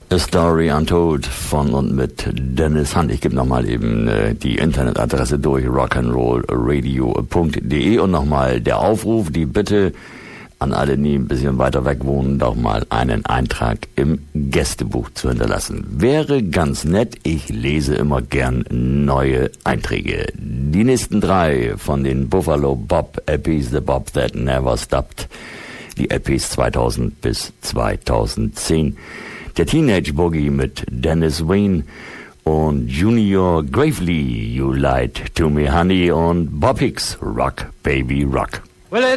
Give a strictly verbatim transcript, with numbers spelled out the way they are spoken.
A Story Untold von und mit Dennis Hunt. Ich gebe nochmal eben äh, die Internetadresse durch, rockandrollradio punkt de, und nochmal der Aufruf, die Bitte an alle, die ein bisschen weiter weg wohnen, doch mal einen Eintrag im Gästebuch zu hinterlassen. Wäre ganz nett, ich lese immer gern neue Einträge. Die nächsten drei von den Buffalo Bob L Ps, The Bob That Never Stopped, die L Ps zweitausend bis zweitausendzehn. Der Teenage Boogie mit Dennis Wayne und Junior Gravely, You Lied to Me Honey, und Bob Hicks, Rock Baby Rock. Well,